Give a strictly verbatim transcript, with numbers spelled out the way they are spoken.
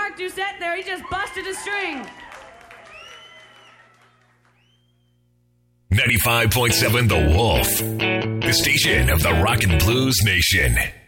Mark Doucette there. He just busted a string. ninety-five point seven The Wolf, the station of the Rock and Blues Nation.